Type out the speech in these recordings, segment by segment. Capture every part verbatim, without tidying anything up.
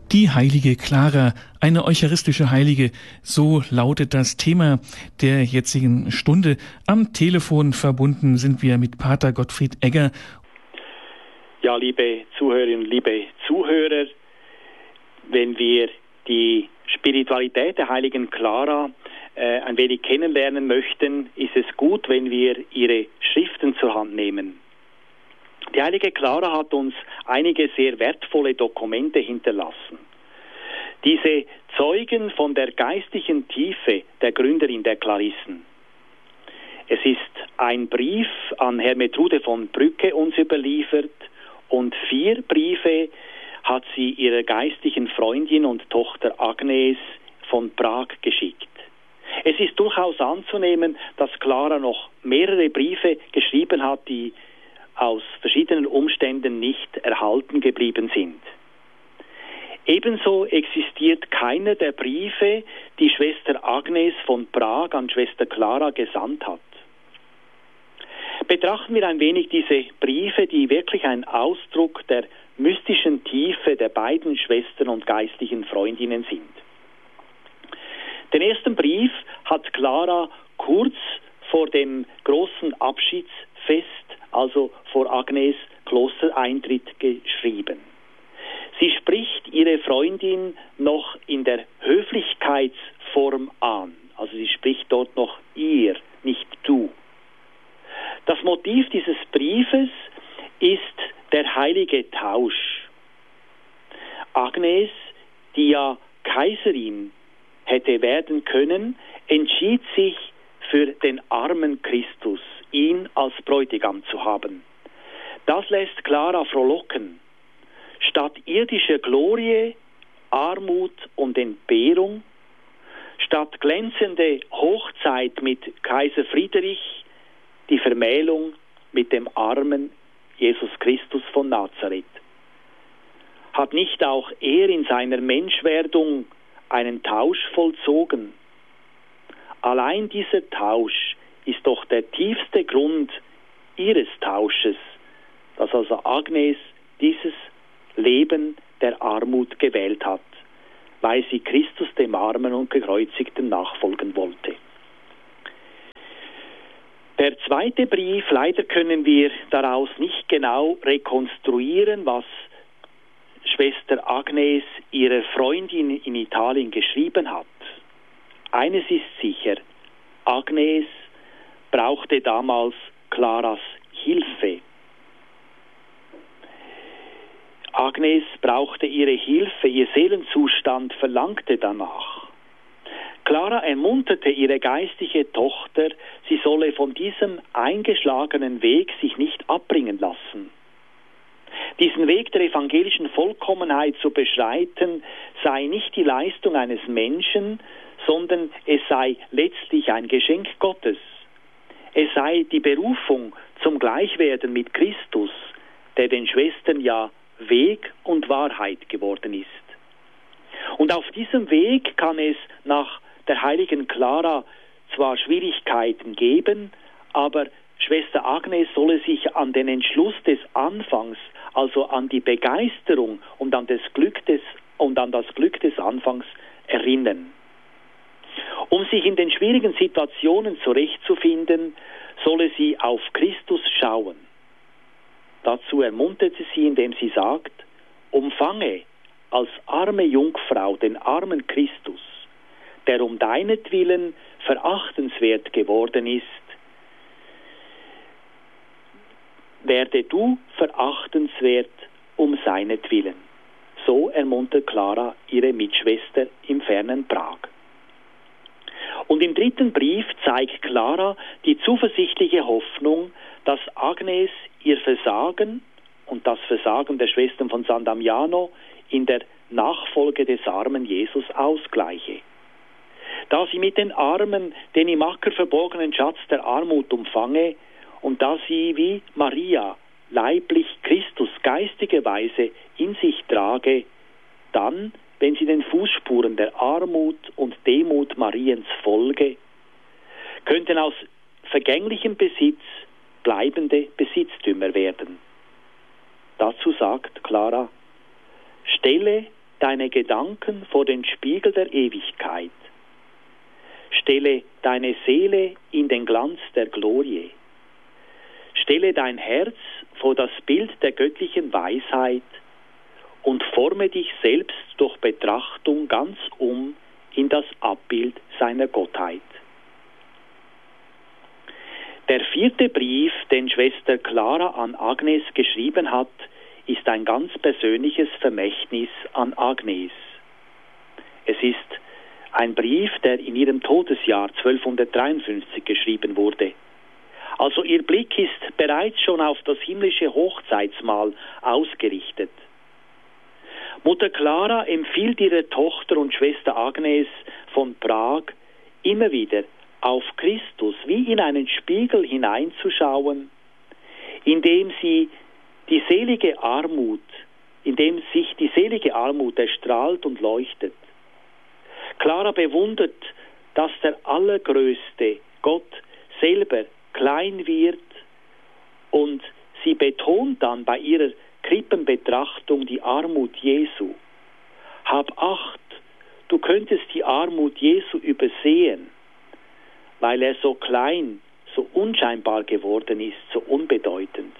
Die heilige Clara, eine eucharistische Heilige, so lautet das Thema der jetzigen Stunde. Am Telefon verbunden sind wir mit Pater Gottfried Egger. Ja, liebe Zuhörerinnen, liebe Zuhörer, wenn wir die Spiritualität der heiligen Clara äh, ein wenig kennenlernen möchten, ist es gut, wenn wir ihre Schriften zur Hand nehmen. Die heilige Clara hat uns einige sehr wertvolle Dokumente hinterlassen. Diese zeugen von der geistlichen Tiefe der Gründerin der Klarissen. Es ist ein Brief an Hermethrude von Brücke uns überliefert und vier Briefe hat sie ihrer geistlichen Freundin und Tochter Agnes von Prag geschickt. Es ist durchaus anzunehmen, dass Clara noch mehrere Briefe geschrieben hat, die aus verschiedenen Umständen nicht erhalten geblieben sind. Ebenso existiert keiner der Briefe, die Schwester Agnes von Prag an Schwester Clara gesandt hat. Betrachten wir ein wenig diese Briefe, die wirklich ein Ausdruck der mystischen Tiefe der beiden Schwestern und geistlichen Freundinnen sind. Den ersten Brief hat Clara kurz vor dem großen Abschiedsfest, also vor Agnes Klostereintritt, geschrieben. Sie spricht ihre Freundin noch in der Höflichkeitsform an. Also sie spricht dort noch ihr, nicht du. Das Motiv dieses Briefes ist der heilige Tausch. Agnes, die ja Kaiserin hätte werden können, entschied sich für den armen Christus, ihn als Bräutigam zu haben. Das lässt Clara frohlocken. Statt irdischer Glorie, Armut und Entbehrung, statt glänzende Hochzeit mit Kaiser Friedrich, die Vermählung mit dem armen Jesus Christus von Nazareth. Hat nicht auch er in seiner Menschwerdung einen Tausch vollzogen? Allein dieser Tausch ist doch der tiefste Grund ihres Tausches, dass also Agnes dieses Leben der Armut gewählt hat, weil sie Christus dem Armen und Gekreuzigten nachfolgen wollte. Der zweite Brief, leider können wir daraus nicht genau rekonstruieren, was Schwester Agnes ihrer Freundin in Italien geschrieben hat. Eines ist sicher, Agnes brauchte damals Claras Hilfe. Agnes brauchte ihre Hilfe, ihr Seelenzustand verlangte danach. Clara ermunterte ihre geistliche Tochter, sie solle von diesem eingeschlagenen Weg sich nicht abbringen lassen. Diesen Weg der evangelischen Vollkommenheit zu beschreiten, sei nicht die Leistung eines Menschen, sondern es sei letztlich ein Geschenk Gottes. Es sei die Berufung zum Gleichwerden mit Christus, der den Schwestern ja Weg und Wahrheit geworden ist. Und auf diesem Weg kann es nach der heiligen Clara zwar Schwierigkeiten geben, aber Schwester Agnes solle sich an den Entschluss des Anfangs, also an die Begeisterung und an das Glück des, und an das Glück des Anfangs erinnern. Um sich in den schwierigen Situationen zurechtzufinden, solle sie auf Christus schauen. Dazu ermunterte sie, indem sie sagt, umfange als arme Jungfrau den armen Christus, der um deinetwillen verachtenswert geworden ist. Werde du verachtenswert um seinetwillen. So ermuntert Clara ihre Mitschwester im fernen Prag. Und im dritten Brief zeigt Clara die zuversichtliche Hoffnung, dass Agnes ihr Versagen und das Versagen der Schwestern von San Damiano in der Nachfolge des armen Jesus ausgleiche. Da sie mit den Armen den im Acker verborgenen Schatz der Armut umfange und da sie wie Maria leiblich Christus geistigerweise in sich trage, dann, wenn sie den Fußspuren der Armut und Demut Mariens folge, könnten aus vergänglichem Besitz bleibende Besitztümer werden. Dazu sagt Clara, stelle deine Gedanken vor den Spiegel der Ewigkeit. Stelle deine Seele in den Glanz der Glorie. Stelle dein Herz vor das Bild der göttlichen Weisheit und forme dich selbst durch Betrachtung ganz um in das Abbild seiner Gottheit. Der vierte Brief, den Schwester Clara an Agnes geschrieben hat, ist ein ganz persönliches Vermächtnis an Agnes. Es ist ein Brief, der in ihrem Todesjahr zwölfhundertdreiundfünfzig geschrieben wurde. Also ihr Blick ist bereits schon auf das himmlische Hochzeitsmahl ausgerichtet. Mutter Clara empfiehlt ihrer Tochter und Schwester Agnes von Prag immer wieder auf Christus wie in einen Spiegel hineinzuschauen, indem sie die selige Armut, indem sich die selige Armut erstrahlt und leuchtet. Clara bewundert, dass der Allergrößte, Gott, selber klein wird, und sie betont dann bei ihrer Krippenbetrachtung die Armut Jesu. Hab Acht, du könntest die Armut Jesu übersehen, weil er so klein, so unscheinbar geworden ist, so unbedeutend.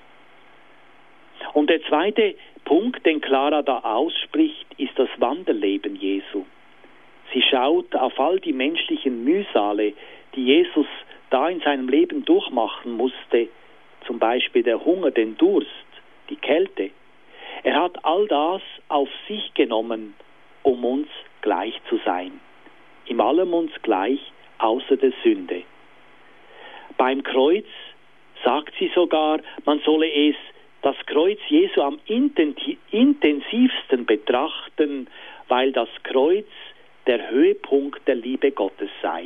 Und der zweite Punkt, den Clara da ausspricht, ist das Wanderleben Jesu. Sie schaut auf all die menschlichen Mühsale, die Jesus da in seinem Leben durchmachen musste, zum Beispiel der Hunger, den Durst, die Kälte. Er hat all das auf sich genommen, um uns gleich zu sein. Im allem uns gleich, außer der Sünde. Beim Kreuz sagt sie sogar, man solle es, das Kreuz Jesu am intensivsten betrachten, weil das Kreuz der Höhepunkt der Liebe Gottes sei.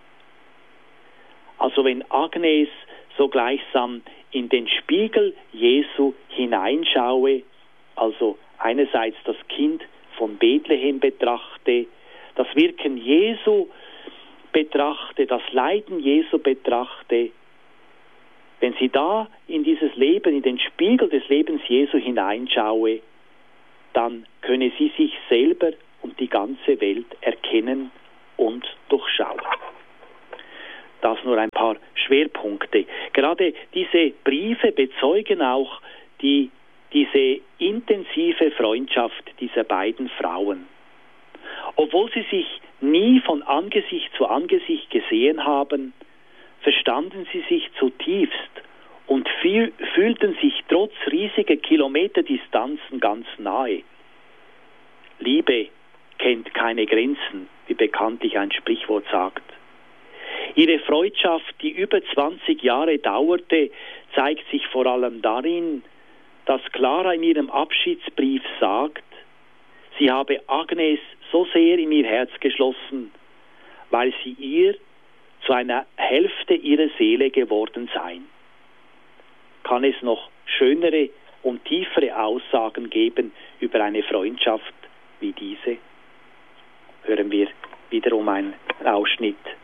Also wenn Agnes so gleichsam in den Spiegel Jesu hineinschaue, also einerseits das Kind von Bethlehem betrachte, das Wirken Jesu betrachte, das Leiden Jesu betrachte, wenn sie da in dieses Leben, in den Spiegel des Lebens Jesu hineinschaue, dann könne sie sich selber und die ganze Welt erkennen und durchschauen. Das nur ein paar Schwerpunkte. Gerade diese Briefe bezeugen auch die, diese intensive Freundschaft dieser beiden Frauen. Obwohl sie sich nie von Angesicht zu Angesicht gesehen haben, verstanden sie sich zutiefst und fühl, fühlten sich trotz riesiger Kilometerdistanzen ganz nahe. Liebe kennt keine Grenzen, wie bekanntlich ein Sprichwort sagt. Ihre Freundschaft, die über zwanzig Jahre dauerte, zeigt sich vor allem darin, dass Clara in ihrem Abschiedsbrief sagt, sie habe Agnes so sehr in ihr Herz geschlossen, weil sie ihr zu einer Hälfte ihrer Seele geworden sei. Kann es noch schönere und tiefere Aussagen geben über eine Freundschaft wie diese? Hören wir wiederum einen Ausschnitt